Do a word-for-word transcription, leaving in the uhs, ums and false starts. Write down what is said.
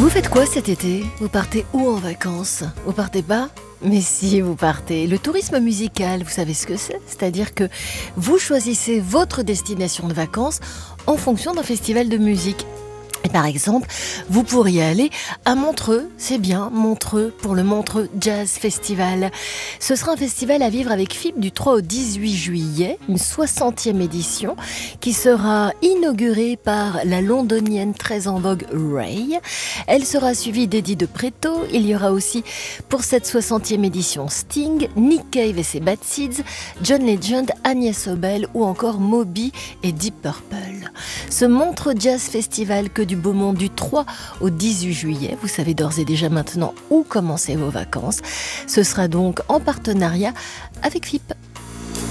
Vous faites quoi cet été? Vous partez où en vacances? Vous partez pas? Mais si, vous partez. Le tourisme musical, vous savez ce que c'est? C'est-à-dire que vous choisissez votre destination de vacances en fonction d'un festival de musique. Et par exemple, vous pourriez aller à Montreux, c'est bien, Montreux, pour le Montreux Jazz Festival. Ce sera un festival à vivre avec F I B du trois au dix-huit juillet, une soixantième édition, qui sera inaugurée par la londonienne très en vogue Ray. Elle sera suivie d'Eddie de Pretto. Il y aura aussi, pour cette soixantième édition, Sting, Nick Cave et ses Bad Seeds, John Legend, Agnès Obel ou encore Moby et Deep Purple. Ce Montreux Jazz Festival que du beau monde du trois au dix-huit juillet. Vous savez d'ores et déjà maintenant où commencer vos vacances. Ce sera donc en partenariat avec F I P.